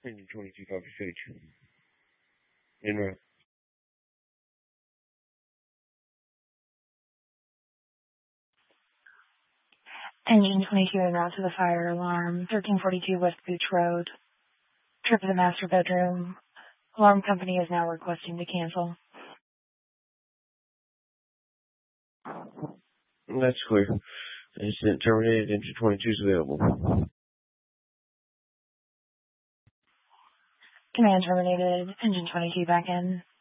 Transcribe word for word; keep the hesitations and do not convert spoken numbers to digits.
Engine twenty-two, copy stage. En route. Engine twenty-two en route to the fire alarm, thirteen forty-two West Gooch Road. Trip to the master bedroom. Alarm company is now requesting to cancel. That's clear. Incident terminated. Engine twenty-two is available. Command terminated. Engine twenty-two back in.